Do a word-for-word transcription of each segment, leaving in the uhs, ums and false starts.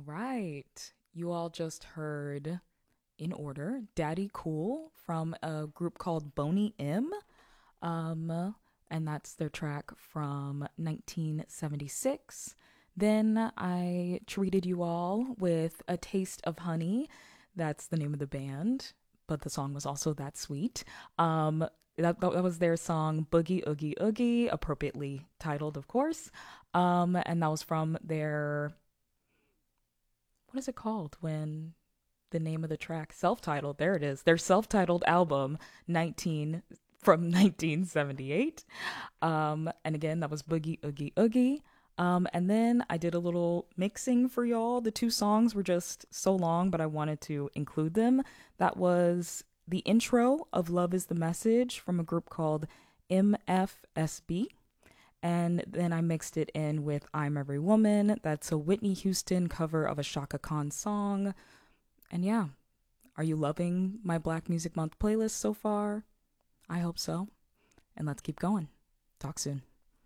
right. You all just heard, in order, Daddy Cool from a group called Boney M. Um, and that's their track from nineteen seventy-six. Then I treated you all with A Taste of Honey. That's the name of the band, but the song was also that sweet. Um, that, that was their song Boogie Oogie Oogie, appropriately titled, of course. Um, and that was from their, what is it called when the name of the track, self-titled, there it is, their self-titled album, nineteen from nineteen seventy-eight. Um, and again, that was Boogie Oogie Oogie. Um, and then I did a little mixing for y'all. The two songs were just so long, but I wanted to include them. That was the intro of Love is the Message from a group called M F S B. And then I mixed it in with I'm Every Woman. That's a Whitney Houston cover of a Chaka Khan song. And yeah, are you loving my Black Music Month playlist so far? I hope so. And let's keep going. Talk soon.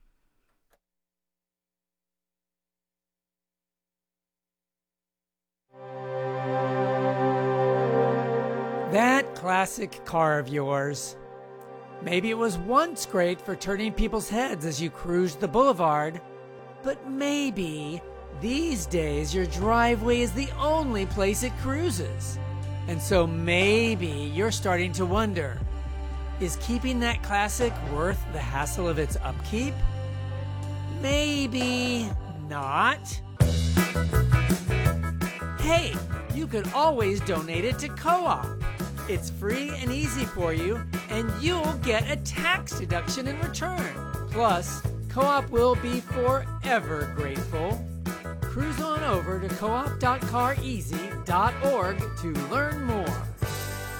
That classic car of yours. Maybe it was once great for turning people's heads as you cruised the boulevard, but maybe these days your driveway is the only place it cruises. And so maybe you're starting to wonder, is keeping that classic worth the hassle of its upkeep? Maybe not. Hey, you could always donate it to Co-op. It's free and easy for you, and you'll get a tax deduction in return. Plus, Co-op will be forever grateful. Cruise on over to co op dot car easy dot org to learn more.